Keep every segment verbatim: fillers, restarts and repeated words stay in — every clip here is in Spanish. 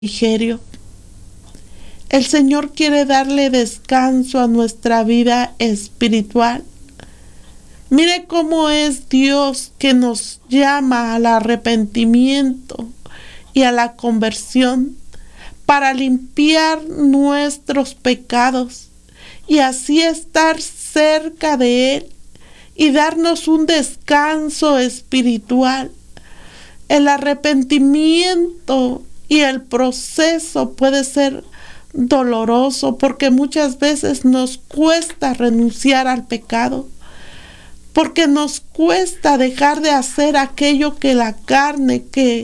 refrigerio. El Señor quiere darle descanso a nuestra vida espiritual. Mire cómo es Dios que nos llama al arrepentimiento y a la conversión para limpiar nuestros pecados y así estar cerca de Él y darnos un descanso espiritual. El arrepentimiento y el proceso puede ser doloroso porque muchas veces nos cuesta renunciar al pecado, porque nos cuesta dejar de hacer aquello que la carne, que,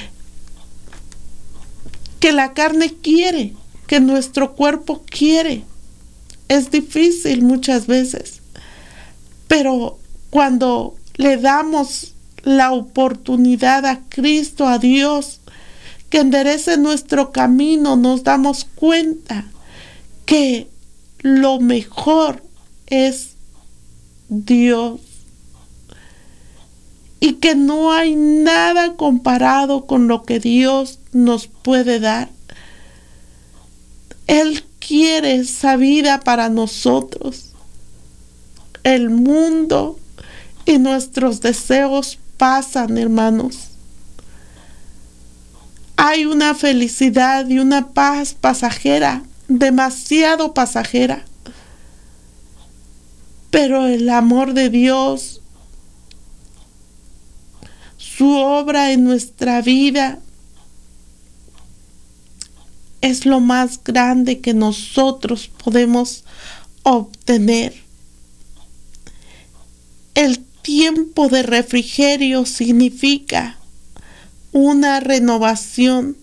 que la carne quiere, que nuestro cuerpo quiere. Es difícil muchas veces, pero cuando le damos la oportunidad a Cristo, a Dios, que enderece nuestro camino, nos damos cuenta que lo mejor es Dios y que no hay nada comparado con lo que Dios nos puede dar. Él quiere esa vida para nosotros. El mundo y nuestros deseos pasan, hermanos. Hay una felicidad y una paz pasajera, demasiado pasajera. Pero el amor de Dios, su obra en nuestra vida, es lo más grande que nosotros podemos obtener. El tiempo de refrigerio significa una renovación,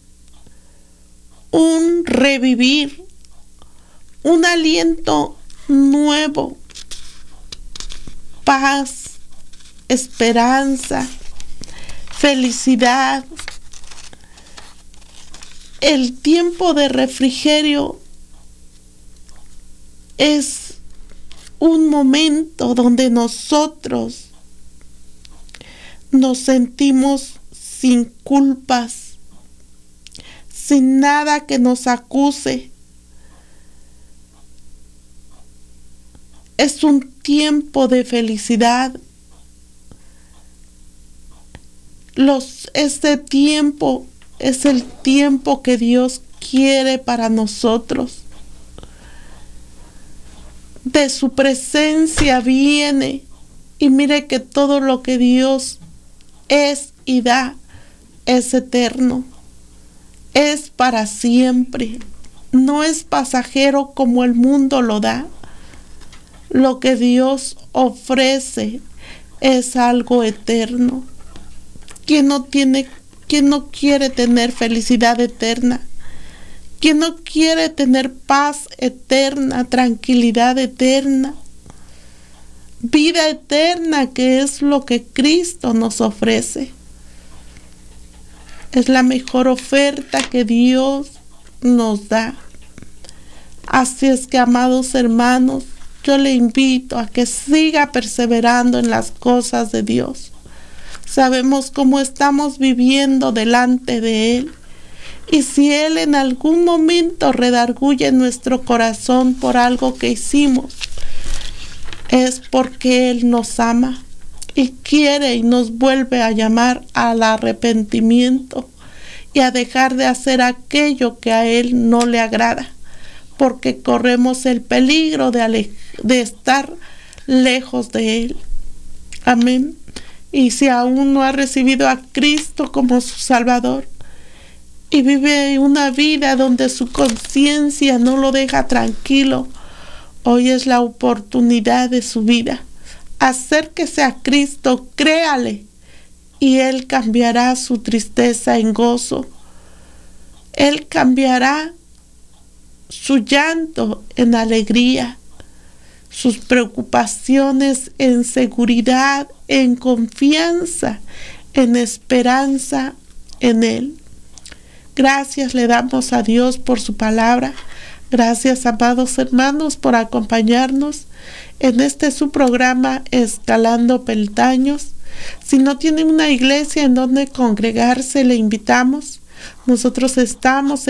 un revivir, un aliento nuevo, paz, esperanza, felicidad. El tiempo de refrigerio es un momento donde nosotros nos sentimos sin culpas, sin nada que nos acuse. Es un tiempo de felicidad. Los, este tiempo es el tiempo que Dios quiere para nosotros. De su presencia viene, y mire que todo lo que Dios es y da es eterno, es para siempre, no es pasajero como el mundo lo da. Lo que Dios ofrece es algo eterno. ¿Quién no tiene, quién no quiere tener felicidad eterna? ¿Quién no quiere tener paz eterna, tranquilidad eterna, vida eterna, que es lo que Cristo nos ofrece? Es la mejor oferta que Dios nos da. Así es que, amados hermanos, yo le invito a que siga perseverando en las cosas de Dios. Sabemos cómo estamos viviendo delante de Él. Y si Él en algún momento redarguye nuestro corazón por algo que hicimos, es porque Él nos ama y quiere y nos vuelve a llamar al arrepentimiento y a dejar de hacer aquello que a Él no le agrada, porque corremos el peligro de, ale- de estar lejos de Él. Amén. Y si aún no ha recibido a Cristo como su Salvador y vive una vida donde su conciencia no lo deja tranquilo, hoy es la oportunidad de su vida. Acérquese a Cristo, créale, y Él cambiará su tristeza en gozo. Él cambiará su llanto en alegría, sus preocupaciones en seguridad, en confianza, en esperanza en Él. Gracias le damos a Dios por su palabra. Gracias, amados hermanos, por acompañarnos en este su programa Escalando Peldaños. Si no tiene una iglesia en donde congregarse, le invitamos Nosotros estamos